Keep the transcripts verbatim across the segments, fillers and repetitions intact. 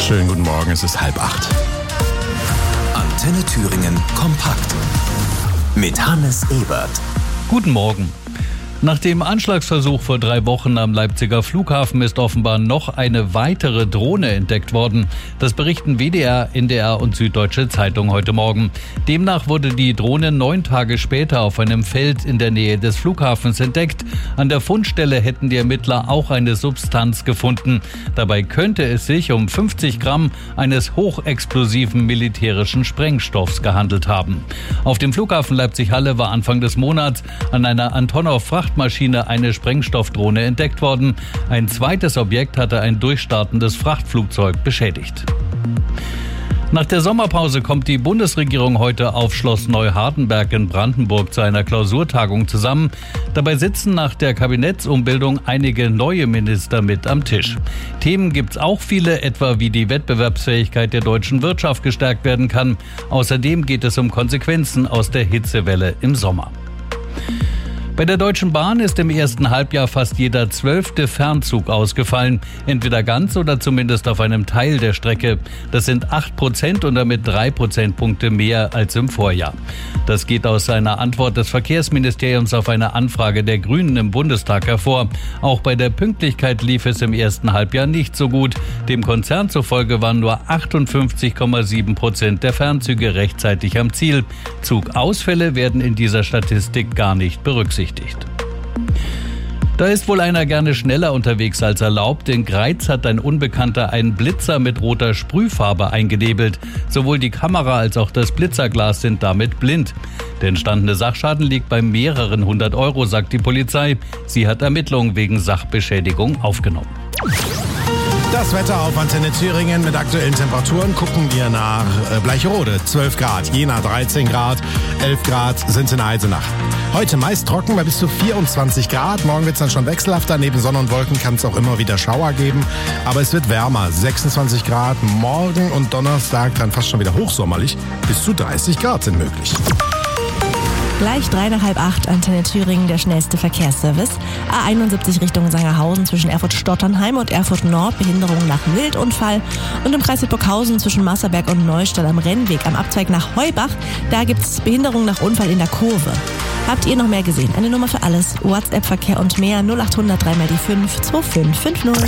Schönen guten Morgen, es ist halb acht. Antenne Thüringen kompakt mit Hannes Ebert. Guten Morgen. Nach dem Anschlagsversuch vor drei Wochen am Leipziger Flughafen ist offenbar noch eine weitere Drohne entdeckt worden. Das berichten W D R, N D R und Süddeutsche Zeitung heute Morgen. Demnach wurde die Drohne neun Tage später auf einem Feld in der Nähe des Flughafens entdeckt. An der Fundstelle hätten die Ermittler auch eine Substanz gefunden. Dabei könnte es sich um fünfzig Gramm eines hochexplosiven militärischen Sprengstoffs gehandelt haben. Auf dem Flughafen Leipzig-Halle war Anfang des Monats an einer Antonov-Fracht Maschine eine Sprengstoffdrohne entdeckt worden. Ein zweites Objekt hatte ein durchstartendes Frachtflugzeug beschädigt. Nach der Sommerpause kommt die Bundesregierung heute auf Schloss Neuhardenberg in Brandenburg zu einer Klausurtagung zusammen. Dabei sitzen nach der Kabinettsumbildung einige neue Minister mit am Tisch. Themen gibt's auch viele, etwa wie die Wettbewerbsfähigkeit der deutschen Wirtschaft gestärkt werden kann. Außerdem geht es um Konsequenzen aus der Hitzewelle im Sommer. Bei der Deutschen Bahn ist im ersten Halbjahr fast jeder zwölfte Fernzug ausgefallen. Entweder ganz oder zumindest auf einem Teil der Strecke. Das sind acht Prozent und damit drei Prozentpunkte mehr als im Vorjahr. Das geht aus einer Antwort des Verkehrsministeriums auf eine Anfrage der Grünen im Bundestag hervor. Auch bei der Pünktlichkeit lief es im ersten Halbjahr nicht so gut. Dem Konzern zufolge waren nur achtundfünfzig Komma sieben Prozent der Fernzüge rechtzeitig am Ziel. Zugausfälle werden in dieser Statistik gar nicht berücksichtigt. Da ist wohl einer gerne schneller unterwegs als erlaubt. In Greiz hat ein Unbekannter einen Blitzer mit roter Sprühfarbe eingenebelt. Sowohl die Kamera als auch das Blitzerglas sind damit blind. Der entstandene Sachschaden liegt bei mehreren hundert Euro, sagt die Polizei. Sie hat Ermittlungen wegen Sachbeschädigung aufgenommen. Das Wetter auf Antenne Thüringen mit aktuellen Temperaturen. Gucken wir nach Bleicherode, zwölf Grad, Jena dreizehn Grad, elf Grad sind in Eisenach. Heute meist trocken bei bis zu vierundzwanzig Grad. Morgen wird es dann schon wechselhafter. Neben Sonne und Wolken kann es auch immer wieder Schauer geben. Aber es wird wärmer, sechsundzwanzig Grad. Morgen und Donnerstag dann fast schon wieder hochsommerlich. Bis zu dreißig Grad sind möglich. Gleich drei nach halb acht, Antenne Thüringen, der schnellste Verkehrsservice. A einundsiebzig Richtung Sangerhausen zwischen Erfurt-Stotternheim und Erfurt-Nord, Behinderung nach Wildunfall. Und im Kreis Hildburghausen zwischen Masserberg und Neustadt am Rennweg am Abzweig nach Heubach, da gibt es Behinderung nach Unfall in der Kurve. Habt ihr noch mehr gesehen? Eine Nummer für alles. WhatsApp-Verkehr und mehr null acht hundert drei mal die fünf zwei fünf fünf null.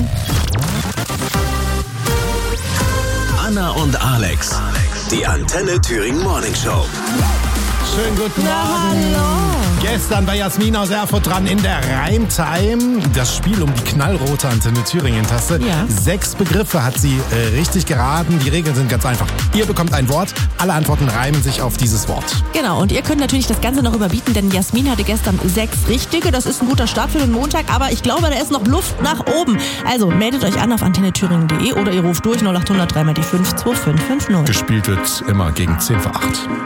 Anna und Alex, die Antenne Thüringen Morning Show. Schönen guten Na, Morgen. hallo. Gestern bei Jasmin aus Erfurt dran in der Reimtime. Das Spiel um die knallrote Antenne Thüringen-Taste. Ja. Sechs Begriffe hat sie äh, richtig geraten. Die Regeln sind ganz einfach. Ihr bekommt ein Wort. Alle Antworten reimen sich auf dieses Wort. Genau, und ihr könnt natürlich das Ganze noch überbieten, denn Jasmin hatte gestern sechs richtige. Das ist ein guter Start für den Montag, aber ich glaube, da ist noch Luft nach oben. Also meldet euch an auf antenne thüringen punkt de oder ihr ruft durch null acht hundert drei mal die fünf zwei fünf fünf null. Gespielt wird immer gegen zehn vor acht.